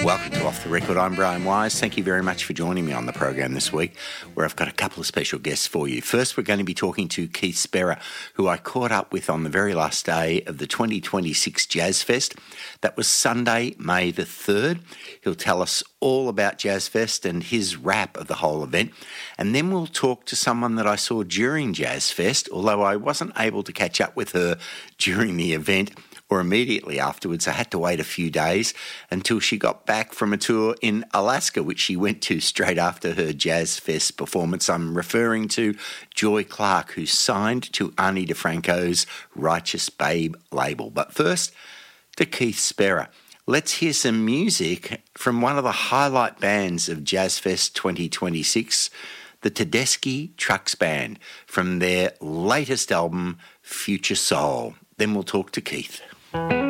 Welcome to Off the Record. I'm Brian Wise. Thank you very much for joining me on the program this week, where I've got a couple of special guests for you. First, we're going to be talking to Keith Sperber, who I caught up with on the very last day of the 2026 Jazz Fest. That was Sunday, May the 3rd. He'll tell us all about Jazz Fest and his wrap of the whole event. And then we'll talk to someone that I saw during Jazz Fest, although I wasn't able to catch up with her during the event or immediately afterwards. I had to wait a few days until she got back from a tour in Alaska, which she went to straight after her Jazz Fest performance. I'm referring to Joy Clark, who signed to Ani DiFranco's Righteous Babe label. But first, to Keith Sperber. Let's hear some music from one of the highlight bands of Jazz Fest 2026, the Tedeschi Trucks Band, from their latest album, Future Soul. Then we'll talk to Keith.